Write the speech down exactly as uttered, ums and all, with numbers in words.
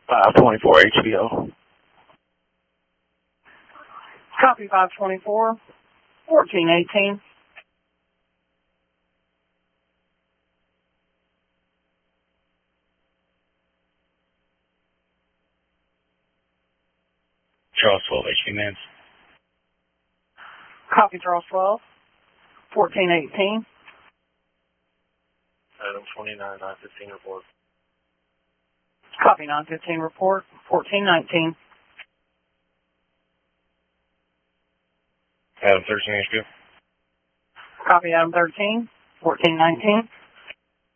five twenty-four H B O. Copy five twenty-four, fourteen eighteen. Charles twelve H B Mans. Copy Charles twelve, fourteen eighteen. Adam twenty-nine, nine fifteen report. Copy nine fifteen report, fourteen nineteen. Adam thirteen H B O. Copy Adam thirteen, fourteen nineteen.